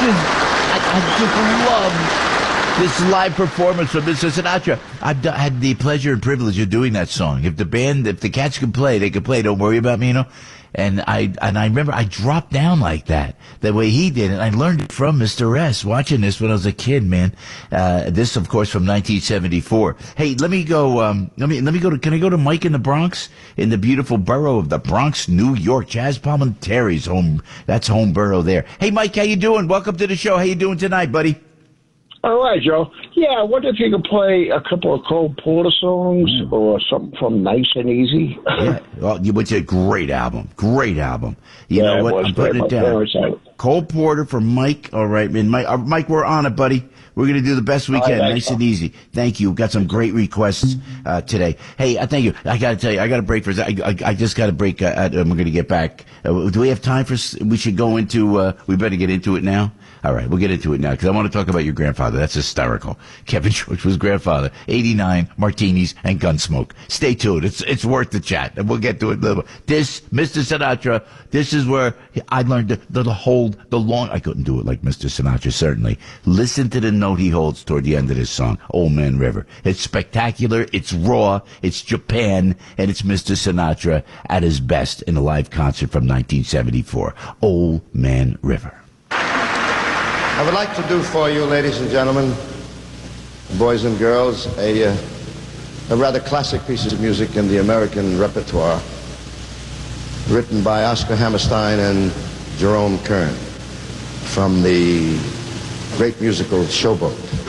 I just love this live performance from Mr. Sinatra. I've had the pleasure and privilege of doing that song. If the Cats can play, they can play. Don't worry about me, you know. And I remember I dropped down like that, the way he did it. I learned it from Mr. S. Watching this when I was a kid, man. This, of course, from 1974. Hey, let me go. Let me go to. Can I go to Mike in the Bronx, in the beautiful borough of the Bronx, New York? Chaz Palminteri's home. That's home borough there. Hey, Mike, how you doing? Welcome to the show. How you doing tonight, buddy? All right, Joe. Yeah, I wonder if you could play a couple of Cole Porter songs or something from Nice and Easy. Yeah, well, which is a great album. Great album. You know what? I'm putting it down. Cole Porter for Mike. All right, man. Mike, we're on it, buddy. We're going to do the best we can. Nice and easy. Thank you. Got some great requests today. Hey, thank you. I got to tell you, I got to break for a second. I just got to break. We're going to get back. Do we have time for? We should go into. We better get into it now. All right, we'll get into it now because I want to talk about your grandfather. That's hysterical. Kevin George was grandfather. 89 martinis and Gunsmoke. Stay tuned. It's worth the chat, and we'll get to it. This, Mr. Sinatra. This is where I learned to hold the long. I couldn't do it like Mr. Sinatra, certainly. Listen to the note he holds toward the end of this song, Old Man River. It's spectacular. It's raw. It's Japan, and it's Mr. Sinatra at his best in a live concert from 1974. Old Man River. I would like to do for you, ladies and gentlemen, boys and girls, a rather classic piece of music in the American repertoire, written by Oscar Hammerstein and Jerome Kern, from the great musical Showboat.